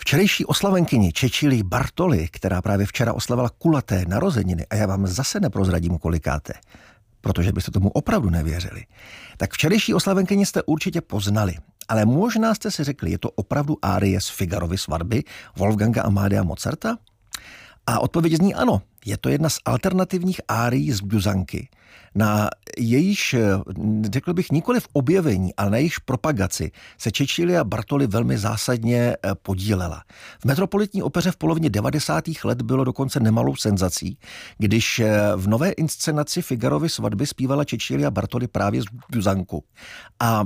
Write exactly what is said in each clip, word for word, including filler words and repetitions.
Včerejší oslavenkyni Cecilie Bartoli, která právě včera oslavila kulaté narozeniny, a já vám zase neprozradím kolikáté, protože byste tomu opravdu nevěřili, tak včerejší oslavenkyni jste určitě poznali. Ale možná jste si řekli, je to opravdu árie z Figarovy svatby Wolfganga Amadea Mozarta? A odpověď zní ano. Je to jedna z alternativních árií z Buzanky, na jejíž, řekl bych, nikoli v objevení, ale na jejíž propagaci se Cecilia Bartoli velmi zásadně podílela. V Metropolitní opeře v polovině devadesátých let bylo dokonce nemalou senzací, když v nové inscenaci Figarovy svatby zpívala Cecilia Bartoli právě z Buzanku. A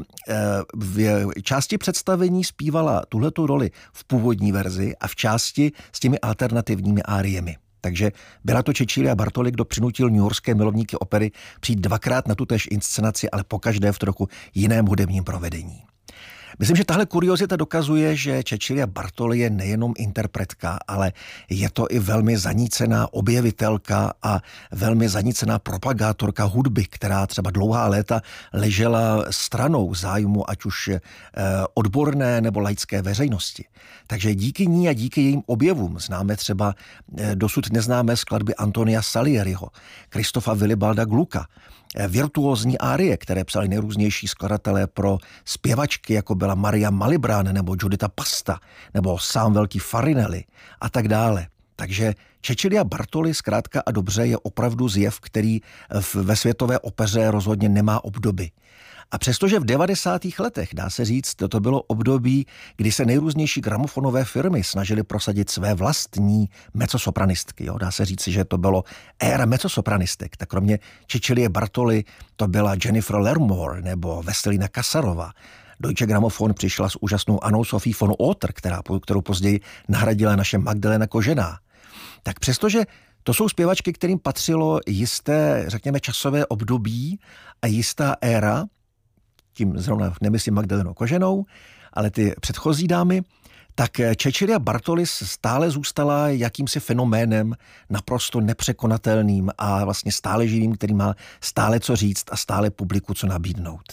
v části představení zpívala tuhletu roli v původní verzi a v části s těmi alternativními áriemi. Takže byla to Cecilia Bartoli, kdo přinutil newyorské milovníky opery přijít dvakrát na tutéž inscenaci, ale pokaždé v trochu jiném hudebním provedení. Myslím, že tahle kuriozita dokazuje, že Cecilia Bartoli je nejenom interpretka, ale je to i velmi zanícená objevitelka a velmi zanícená propagátorka hudby, která třeba dlouhá léta ležela stranou zájmu ať už odborné nebo laické veřejnosti. Takže díky ní a díky jejím objevům známe třeba dosud neznámé skladby Antonia Salieriho, Kristofa Wilibalda Glucka, virtuózní árie, které psali nejrůznější skladatelé pro zpěvačky, jako byla Maria Malibran nebo Giuditta Pasta, nebo sám velký Farinelli a tak dále. Takže Cecilia Bartoli zkrátka a dobře je opravdu zjev, který ve světové opeře rozhodně nemá obdoby. A přestože v devadesátých letech, dá se říct, to bylo období, kdy se nejrůznější gramofonové firmy snažily prosadit své vlastní mezzosopranistky. Jo? Dá se říct, že to bylo éra mezzosopranistek. Tak kromě Cecilie Bartoli to byla Jennifer Lermore nebo Veselina Kasarova. Deutsche Grammophon přišla s úžasnou Annou Sophie von Otter, která, kterou později nahradila naše Magdalena Kožená. Tak přestože to jsou zpěvačky, kterým patřilo jisté, řekněme, časové období a jistá éra, tím zrovna nemyslím Magdalenu Koženou, ale ty předchozí dámy, tak Cecilia Bartoli stále zůstala jakýmsi fenoménem naprosto nepřekonatelným a vlastně stále živým, který má stále co říct a stále publiku co nabídnout.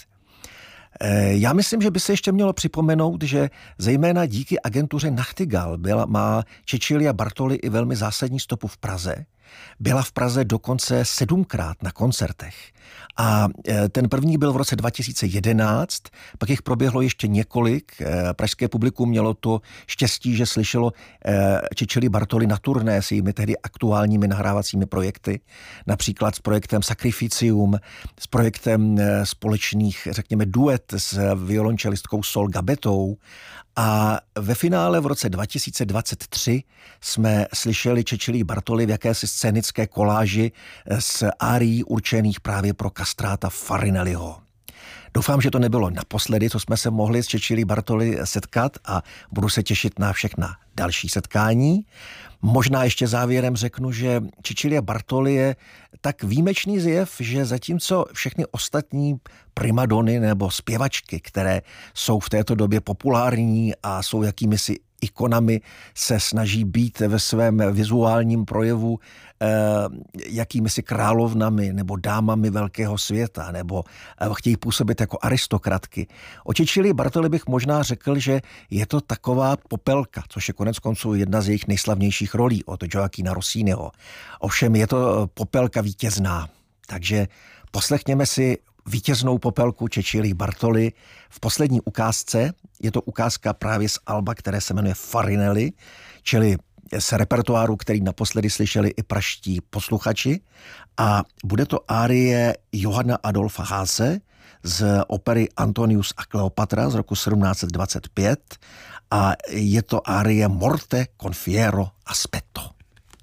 Já myslím, že by se ještě mělo připomenout, že zejména díky agentuře Nachtigal byla, má Cecilia Bartoli i velmi zásadní stopu v Praze. Byla v Praze dokonce sedmkrát na koncertech. A ten první byl v roce dva tisíce jedenáct, pak jich proběhlo ještě několik. Pražské publikum mělo to štěstí, že slyšelo Cecilii Bartoli na turné s jejími tehdy aktuálními nahrávacími projekty, například s projektem Sacrificium, s projektem společných, řekněme, duet s violončelistkou Sol Gabetou. A ve finále v roce dva tisíce dvacet tři jsme slyšeli Cecilii Bartoli v jakési scénické koláži s árií určených právě pro kastráta Farinelliho. Doufám, že to nebylo naposledy, co jsme se mohli s Cecilií Bartoli setkat a budu se těšit na všechna další setkání. Možná ještě závěrem řeknu, že Cecilia Bartoli je tak výjimečný zjev, že zatímco všechny ostatní primadony nebo zpěvačky, které jsou v této době populární a jsou jakýmisi ikonami, se snaží být ve svém vizuálním projevu eh, jakýmisi královnami nebo dámami velkého světa, nebo eh, chtějí působit jako aristokratky. O Cecilii Bartoli bych možná řekl, že je to taková popelka, což je konec konců jedna z jejich nejslavnějších rolí od Gioacchina Rossiniho. Ovšem je to popelka vítězná, takže poslechněme si vítěznou popelku Cecilii Bartoli v poslední ukázce. Je to ukázka právě z alba, které se jmenuje Farinelli, čili z repertoáru, který naposledy slyšeli i praští posluchači. A bude to árie Johanna Adolfa Haase z opery Antonius a Kleopatra z roku sedmnáct dvacet pět a je to árie Morte con fiero aspetto.